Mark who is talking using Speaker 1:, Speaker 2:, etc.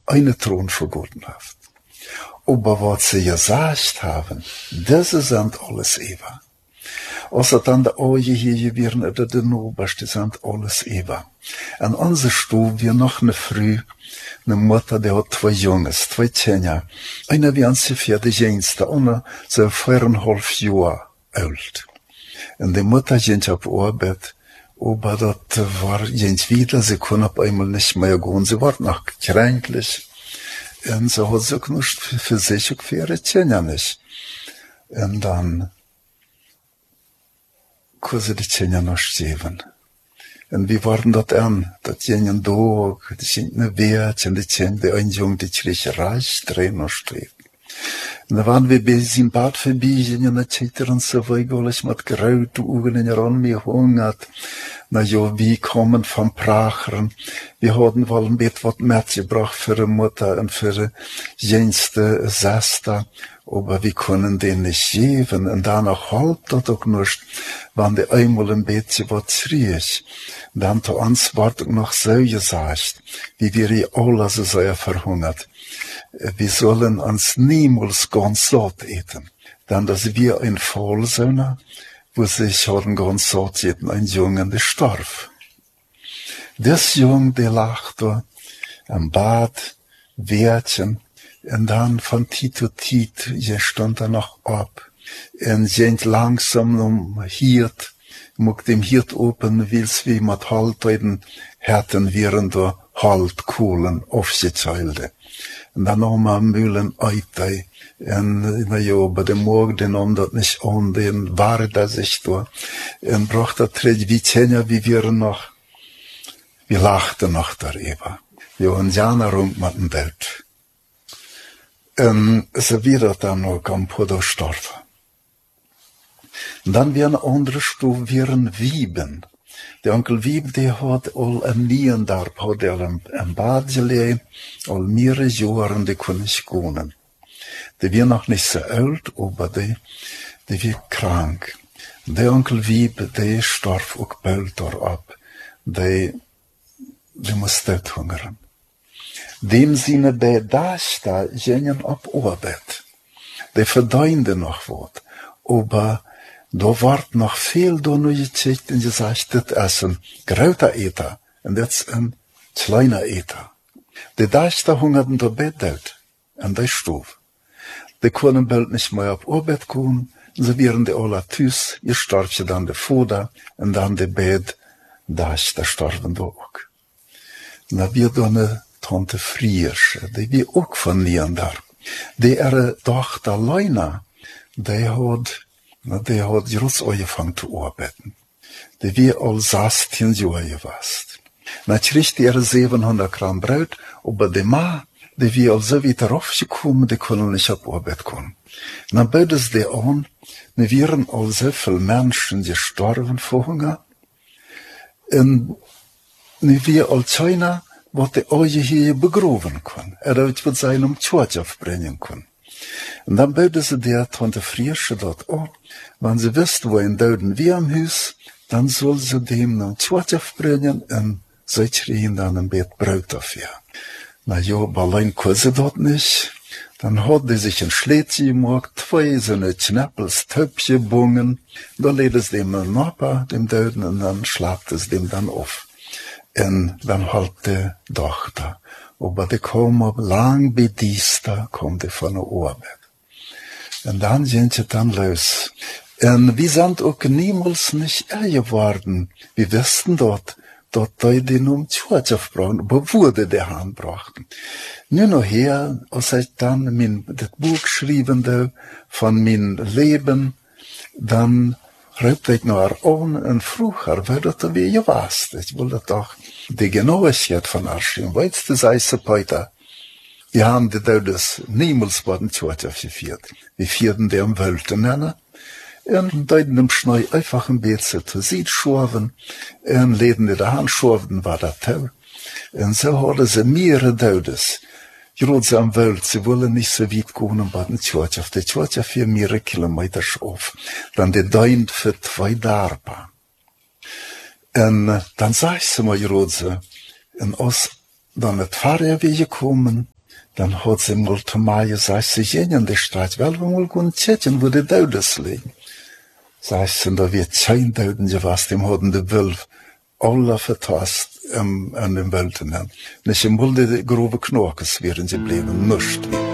Speaker 1: eine Thron vergoten haft. Aber was sie gesagt haben, das sind alles Eva. Als het aan de ogen hier weer de noberste zijn alles Eva. En onze stoel weer nog een vrouw, een moeder die had 2 jongens, 2 tjener. Eine wie aan ze vierde jongste, onder zo'n 4,5 jaar oud. En de moeder ging op arbeid, aber dat war jens wieder, sie kon op einmal nicht mehr gehen, sie war noch kränklich. Und so hat sie auch nicht für sich und für ihre Tjener nicht. Und dann konnte die Tjener noch sterben. Und wie waren das an? Das jenen Tag, die sind eine Wert, und die Tjener, die ein Junge, die sich reich drehen noch sterben. Und da waren wir bis im Bad vorbei, und dann so weiter, alles mit graute Augen in ihr mir hungert. Na ja, wie kommen vom Prachern. Wir hatten wohl ein bisschen was mitgebracht für die Mutter und für die jüngste Schwester. Aber wir können den nicht geben. Und danach halt das auch nicht, wenn die einmal ein bisschen was riech. Dann zu uns wird auch noch so gesagt, wie wir hier alle so sehr verhungert. Wir sollen uns niemals ganz satt eten. Dann, dass wir ein Fall sind, wo sich haben ganz satt eten, ein Junge, der starb. Das Junge, der lag da am Bad, Wärtchen, und dann von Tit zu Tit, je stand er noch ab, und sind langsam Hirt, mit dem Hirt open, wils wie mit Halteiden, hätten wir da Haltkohlen aufgezählt. Und dann haben wir Mühlen Eitei. Und, na ja, bei dem Morgen, den haben das nicht an, den war da sich da. Und braucht das Träg, wie Tjener, wie wir noch, wir lachten noch darüber. Ja, und Jana rum mit dem Bild. Und so wieder dann noch am Podo starben. Und dann wir eine andere Stufe, wir ein Wieben. Der Onkel Wieb, der hat all am Niendarp, hat am Bad gelegen, all mehrere Jahre, die konnte ich gehen. Die wir noch nicht so alt, aber die wir krank. Der Onkel Wieb, der starb auch bald ab. Die muss dort hungern. Dem Sinne, der da gingen ab Arbeit. Die verdiente noch was. Aber da ward noch viel da nur gezegd en gezegd, dit is een grote Eter en dit is een kleine Eter. Die Deichter hungerten da Bett uit en die stoof. Die konden bald nicht mehr auf Arbeit kommen, so wären die alle thuis, je starb je dann de Vater en dan de Bett, Deichter starben da auch. En dan weer da eine Tante Friersche, die wir auch von Niendarp. Die ihre Tochter Leuna, die hat groß angefangen zu arbeiten. Die wir all 16 Jahre gewesen. Natürlich die 700 Gramm Brot, aber die Mann, die wir all so wieder raufgekommen, die können nicht auf Arbeit kommen. Dann bot es die an, wir wären all so viele Menschen gestorben vor Hunger. Und wir all China, was die alle hier begraben können. Das wird sein, Tschwatsch aufbringen können. Und dann bot sie der Tante Friersche dort an, wenn sie wisst, wo ein Döden wie am Haus, dann soll sie dem noch Tschwatsch aufbringen und sie kriegen dann ein Bett Brot dafür. Na ja, aber allein kann sie dort nicht. Dann hat die sich ein Schlädchen gemacht, 2 so eine Schnappels Töpfchen bungen, da lädt es dem Nachbar, dem Döden, und dann schlaft es dem dann auf. Und dann halt die Tochter. Aber die kommen lang bediester, kommt die von der Arbeit. Und dann sind sie dann los. Und wir sind auch niemals nicht geworden. Wir wussten dort die nun Tschwatsch brauchen, aber wurde der Hand brachten. Nur noch her, als ich dann das Buch geschrieben von meinem Leben, dann schreibt ich noch an und früher, weil das wie gewesen. Ich wollte doch die Genauigkeit von Arschim. Weißt du, sei es heute. Wir haben die Dödes niemals bei den Tschwatsch geführt. Wir führten die am Wölten nennen. Und deuten im Schnee einfach ein bisschen zu Sied schorven. Und leden die da schorven war das toll. Und so hatten sie mehrere Dödes. Gerade am Welt, sie wollen nicht so weit gehen bei den Tschwatsch. Auf der Tschwatsch für mehrere Kilometer auf. Dann die Deun für 2 Darpa. Und dann sag ich sie mal gerade so. Und als dann das Fahrrad gekommen, Dan had ze mul te maaien, zei ze in de straat, wel we mul gun tjetjen wo de duiders liggen. Zei ze, dat we 10.000 je was, die hadden de wulf alle vertast aan de bulten. En ze mul de grove knokes weer en ze bleven nust weer.